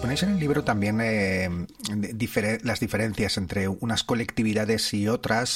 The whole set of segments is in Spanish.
Exponéis en el libro también las diferencias entre unas colectividades y otras.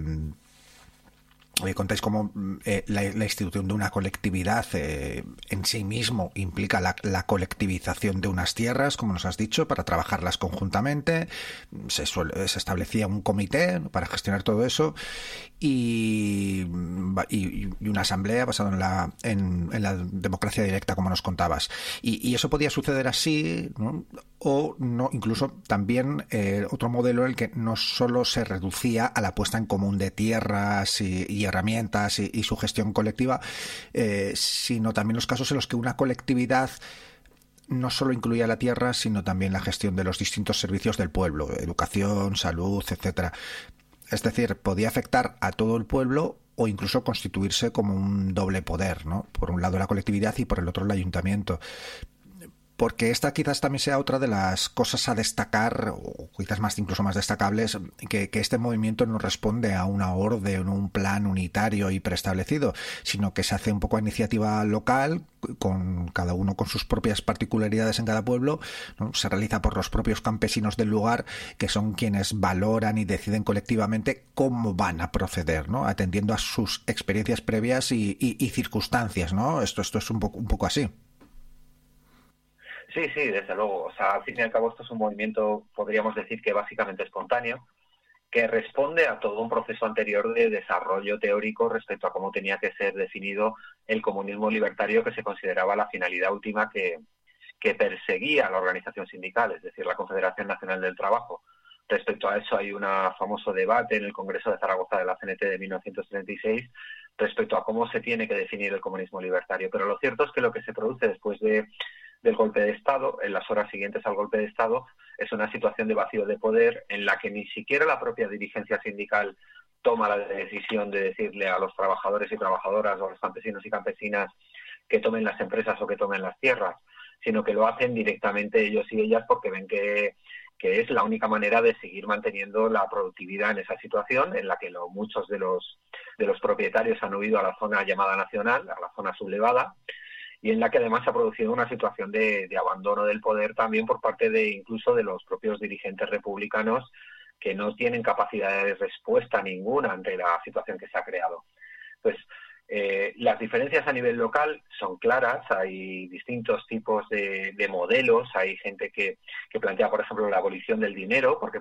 Contáis cómo la institución de una colectividad en sí mismo implica la colectivización de unas tierras, como nos has dicho, para trabajarlas conjuntamente. Se establecía un comité para gestionar todo eso y una asamblea basada en la democracia directa, como nos contabas. Y eso podía suceder así, ¿no? O no, incluso también otro modelo en el que no solo se reducía a la puesta en común de tierras y herramientas y su gestión colectiva, sino también los casos en los que una colectividad no solo incluía la tierra, sino también la gestión de los distintos servicios del pueblo, educación, salud, etcétera. Es decir, podía afectar a todo el pueblo o incluso constituirse como un doble poder, ¿no? Por un lado la colectividad y por el otro el ayuntamiento. Porque esta quizás también sea otra de las cosas a destacar, o quizás incluso más destacables, que este movimiento no responde a una orden, un plan unitario y preestablecido, sino que se hace un poco a iniciativa local, con cada uno con sus propias particularidades en cada pueblo, ¿no? Se realiza por los propios campesinos del lugar, que son quienes valoran y deciden colectivamente cómo van a proceder, ¿no? Atendiendo a sus experiencias previas y circunstancias, ¿no? Esto es un poco así. Sí, desde luego. O sea, al fin y al cabo esto es un movimiento, podríamos decir que básicamente espontáneo, que responde a todo un proceso anterior de desarrollo teórico respecto a cómo tenía que ser definido el comunismo libertario, que se consideraba la finalidad última que perseguía la organización sindical, es decir, la Confederación Nacional del Trabajo. Respecto a eso hay un famoso debate en el Congreso de Zaragoza de la CNT de 1936 respecto a cómo se tiene que definir el comunismo libertario. Pero lo cierto es que lo que se produce después del golpe de Estado, en las horas siguientes al golpe de Estado, es una situación de vacío de poder en la que ni siquiera la propia dirigencia sindical toma la decisión de decirle a los trabajadores y trabajadoras o a los campesinos y campesinas que tomen las empresas o que tomen las tierras, sino que lo hacen directamente ellos y ellas porque ven que es la única manera de seguir manteniendo la productividad en esa situación en la que muchos de los propietarios han huido a la zona llamada nacional, a la zona sublevada, y en la que además se ha producido una situación de abandono del poder también por parte incluso de los propios dirigentes republicanos, que no tienen capacidad de respuesta ninguna ante la situación que se ha creado. Pues las diferencias a nivel local son claras, hay distintos tipos de modelos, hay gente que plantea, por ejemplo, la abolición del dinero, porque